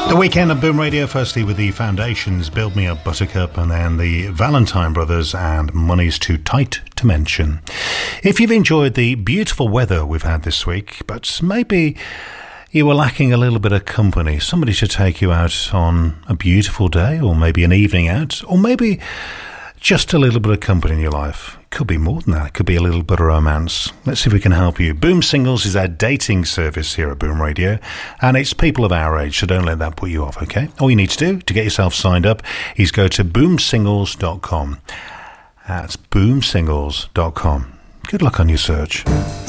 The weekend of Boom Radio, firstly with the Foundations, Build Me Up Buttercup, and then the Valentine Brothers and Money's Too Tight to Mention. If you've enjoyed the beautiful weather we've had this week, but maybe you were lacking a little bit of company, somebody to take you out on a beautiful day, or maybe an evening out, or maybe just a little bit of company in your life. It could be more than that. It could be a little bit of romance. Let's see if we can help you. Boom Singles is our dating service here at Boom Radio, and it's people of our age, so don't let that put you off, okay? All you need to do to get yourself signed up is go to boomsingles.com. That's boomsingles.com. Good luck on your search.